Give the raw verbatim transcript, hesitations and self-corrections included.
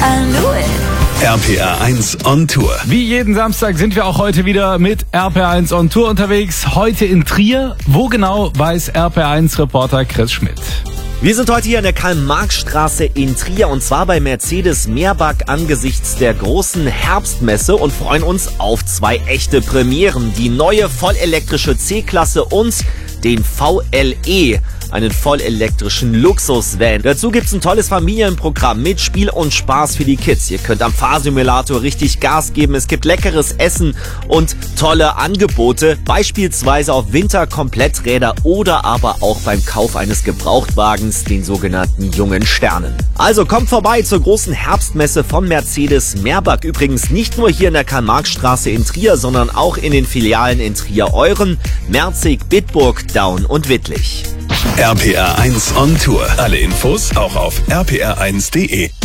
I knew it. R P R eins on Tour. Wie jeden Samstag sind wir auch heute wieder mit R P R eins on Tour unterwegs. Heute in Trier. Wo genau, weiß R P R eins Reporter Chris Schmidt. Wir sind heute hier an der Karl-Marx-Straße in Trier und zwar bei Mercedes Meerbach angesichts der großen Herbstmesse und freuen uns auf zwei echte Premieren. Die neue vollelektrische C-Klasse und den V L E, einen vollelektrischen Luxus-Van. Dazu gibt's ein tolles Familienprogramm mit Spiel und Spaß für die Kids. Ihr könnt am Fahrsimulator richtig Gas geben. Es gibt leckeres Essen und tolle Angebote, beispielsweise auf Winterkompletträder oder aber auch beim Kauf eines Gebrauchtwagens, den sogenannten jungen Sternen. Also kommt vorbei zur großen Herbstmesse von Mercedes Meerbach. Übrigens nicht nur hier in der Karl-Marx-Straße in Trier, sondern auch in den Filialen in Trier-Euren, Merzig, Bitburg, Daun und Wittlich. R P R eins on Tour. Alle Infos auch auf r p r eins punkt d e.